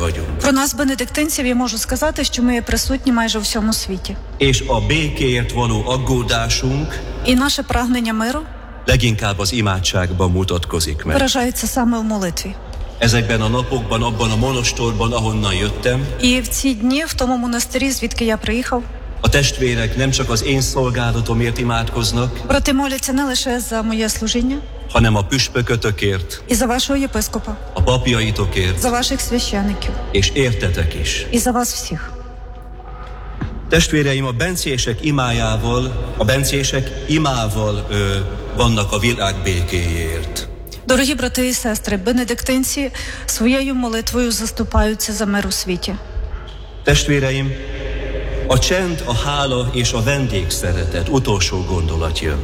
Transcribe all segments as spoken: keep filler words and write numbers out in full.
vagyunk. Про нас, бенедиктинців, я можу сказати, що ми є присутні майже у всьому світі. És a békéért való aggódásunk І наше прагнення миру leginkább az imádságban mutatkozik meg. виражається саме в молитві. Ezekben a napokban, abban a monostorban, ahonnan jöttem, І в ці дні, в тому монастирі, звідки я приїхав, a testvérek nem csak az én szolgálatomért imádkoznak, брати моляться не лише за моє служіння, hanem a püspökötökért, і за вашого єпископа, a papjaitokért, за ваших священиків, és értetek is. і за вас всіх. Testvéreim, a bencések imájával, a bencések imával ö, vannak a világ békéjéért. Дорогі брати і сестри, бенедиктинці своєю молитвою заступаються за мир у світі. Testvéreim, a csend, a hála és a vendégszeretet utolsó gondolat jön.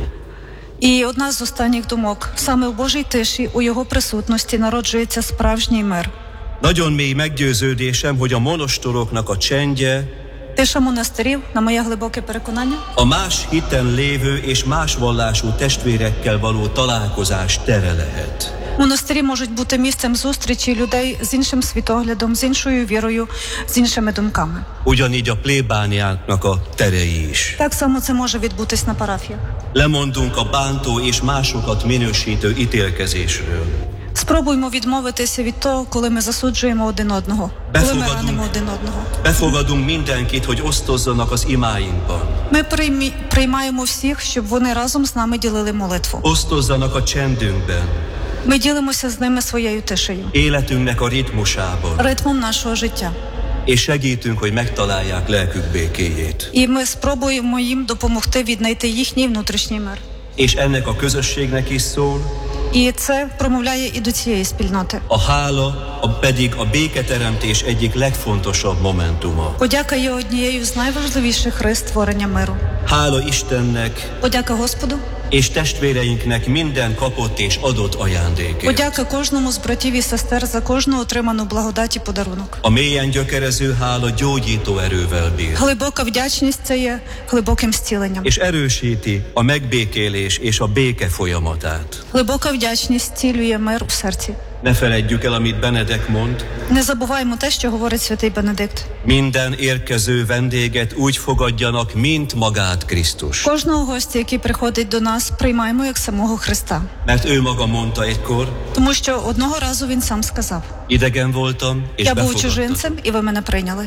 І одна з останніх думок. Саме в Божій тиші, у Його присутності народжується справжній мир. Nagyon mély meggyőződésem, hogy a monostoroknak a csendje Тиша монастирів, на моє глибоке переконання, a más hiten lévő és más vallású testvérekkel való találkozás tere lehet. монастирі можуть бути місцем зустрічі людей з іншим світоглядом, з іншою вірою, з іншими думками. Ugyanígy a plébániáknak a terei is. Так само це може відбутись на парафіях. Lemondunk a bántó és másokat minősítő ítélkezésről. Спробуймо відмовитися від того, коли ми засуджуємо один одного, коли ми ранимо один одного. Befogadunk mindenkit, hogy osztozzanak az imáinkban. Ми приймі, приймаємо всіх, щоб вони разом з нами ділили молитву. Osztozzanak a csendünkben, Ми ділимося з ними своєю тишею, életünknek a ritmusában, ритмом нашого життя. és segítünk, hogy megtalálják lelkük békéjét. І ми спробуємо їм допомогти віднайти їхній внутрішній мир. És ennek a közösségnek is szól, І це промовляє і до цієї спільноти. a hála a pedig a béketeremtés egyik legfontosabb momentuma. Подяка є однією з найважливіших рис створення миру. Hála Istennek Подяка Господу. és testvéreinknek minden kapott és adott ajándékért. Подяка кожному з братів і сестер за кожну отриману благодать і подарунок. A mélyen gyökerező hála gyógyító erővel bír, Глибока вдячність – це є глибоким зціленням. és erősíti a megbékélés és a béke folyamatát. Глибока вдячність зцілює мир у серці. Ne feledjük el, amit Benedek mond, Не забуваємо те, що говорить святий Бенедикт. minden érkező vendéget úgy fogadjanak, mint magát Krisztus. Кожного гостя, який приходить до нас, приймаємо як самого Христа. Mert ő maga mondta egykor, Тому що одного разу він сам сказав: idegen voltam, és «Я був befogadtak. чужинцем, і ви мене прийняли».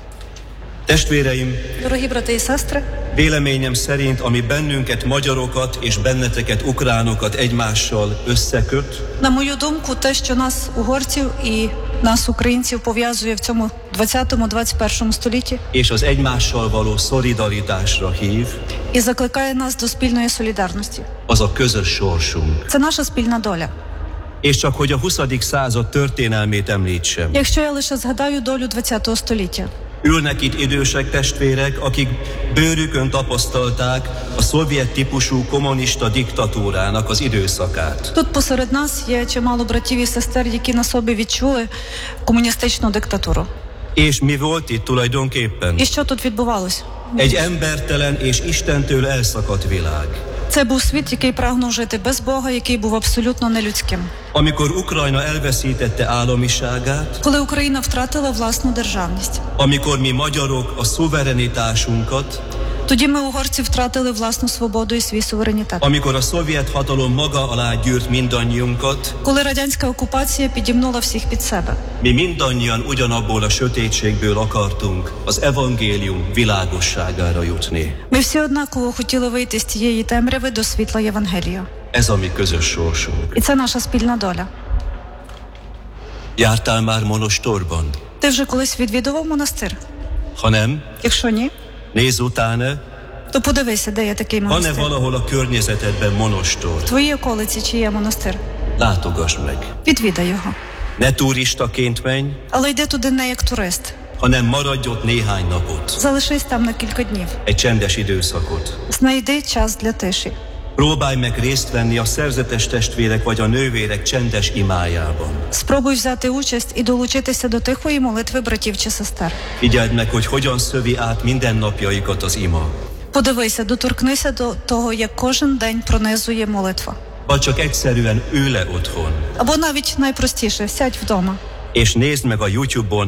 Testvéreim, Дорогі брати і сестри, véleményem szerint, ami bennünket, magyarokat és benneteket, ukránokat egymással összeköt, на мою думку, те, що нас, угорців і нас, українців, пов'язує в цьому двадцятому-двадцять першому столітті és az egymással való szolidaritásra hív, і закликає нас до спільної солідарності. az a közös sorsunk. Це наша спільна доля. És csak hogy a huszadik század történelmét említsem. Якщо я лише згадаю долю двадцятого століття, Ülnek itt idősek testvérek, akik bőrükön tapasztalták a szovjet típusú kommunista diktatúrának az időszakát. тут посеред нас є чимало братів і сестер, які на собі відчули комуністичну диктатуру. És mi volt itt tulajdonképpen? І що тут відбувалося? Egy embertelen és Istentől elszakadt világ. Це був світ, який прагнув жити без Бога, який був абсолютно нелюдським. Amikor Ukrajna elveszítette államiságát, Коли Україна втратила власну державність, amikor mi magyarok a szuverenitásunkat, тоді ми, угорці, втратили власну свободу і свій суверенітет. amikor a szovjet hatalom maga alá gyűrt mindannyiunkat, Коли радянська окупація підімнула всіх під себе, mi mindannyian ugyanabból a sötétségből akartunk az evangélium világosságára jutni. ми всі однаково хотіли вийти з цієї темряви до світла Євангелія. Ez a mi közös sorsunk. І це наша спільна доля. Jártál már monostorban? Ти вже колись відвідував монастир? Ha nem, Якщо ні, nézz utána, то подивися, де є такий van-e монастир. valahol a környezetedben monostor? В твоїй околиці чи є монастир? Látogass meg. Відвідай його. Ne turistaként menj, Але йди туди не як турист. hanem maradj ott néhány napot. Залишись там на кілька днів. Egy csendes időszakot. Знайди час для тиші. Próbálj meg részt venni a szerzetes testvérek vagy a nővérek csendes imájában. Спробуй взяти участь і долучитися до тихої молитви братів чи сестер. Figyeld meg, hogy hogyan szövi át mindennapjaikat az ima. Подивися, доторкнися до того, як кожен день пронизує молитва. Vagy csak egyszerűen ül le otthon, Або навіть найпростіше, сядь вдома. és nézd meg a YouTube-on